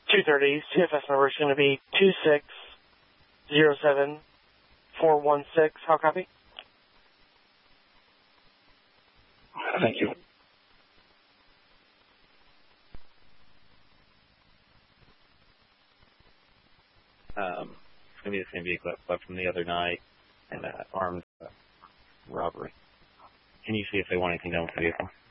230. CFS number is going to be 2607416. How copy? Thank you. It's going to be the same vehicle that fled from the other night and armed robbery. Can you see if they want anything done with the vehicle?